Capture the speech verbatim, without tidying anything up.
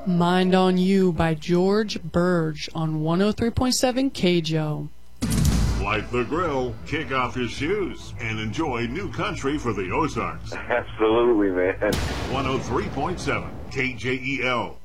Mind on You by George Burge on one oh three point seven K J O. Light the grill, kick off your shoes, and enjoy new country for the Ozarks. Absolutely, man. one oh three point seven K J E L.